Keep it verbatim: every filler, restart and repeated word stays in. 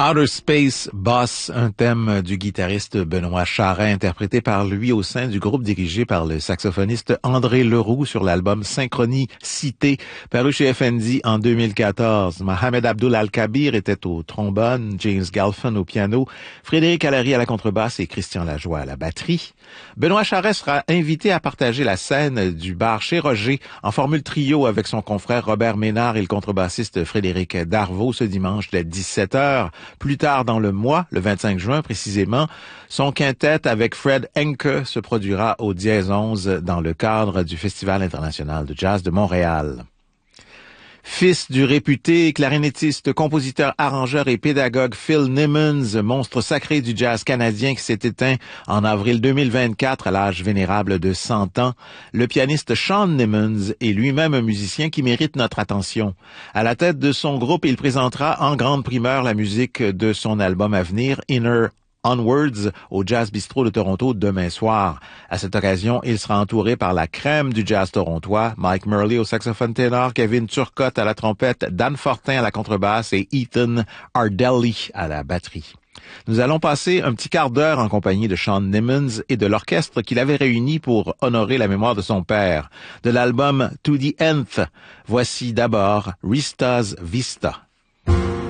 Outer Space Boss, un thème du guitariste Benoît Charest, interprété par lui au sein du groupe dirigé par le saxophoniste André Leroux sur l'album Synchronicité, paru chez F N D en deux mille quatorze. Mohamed Abdul Al-Kabir était au trombone, James Galfin au piano, Frédéric Allary à la contrebasse et Christian Lajoie à la batterie. Benoît Charest sera invité à partager la scène du bar chez Roger en formule trio avec son confrère Robert Ménard et le contrebassiste Frédéric Darvaux ce dimanche dès dix-sept heures. Plus tard dans le mois, le vingt-cinq juin précisément, son quintet avec Fred Henke se produira au Dièse onze dans le cadre du Festival international de jazz de Montréal. Fils du réputé clarinettiste, compositeur, arrangeur et pédagogue Phil Nimmons, monstre sacré du jazz canadien qui s'est éteint en avril deux mille vingt-quatre à l'âge vénérable de cent ans, le pianiste Sean Nimmons est lui-même un musicien qui mérite notre attention. À la tête de son groupe, il présentera en grande primeur la musique de son album à venir, Inner Onwards, au Jazz Bistro de Toronto demain soir. À cette occasion, il sera entouré par la crème du jazz torontois, Mike Murley au saxophone ténor, Kevin Turcotte à la trompette, Dan Fortin à la contrebasse et Ethan Ardelli à la batterie. Nous allons passer un petit quart d'heure en compagnie de Sean Nimmons et de l'orchestre qu'il avait réuni pour honorer la mémoire de son père. De l'album To the Nth, voici d'abord Rista's Vista.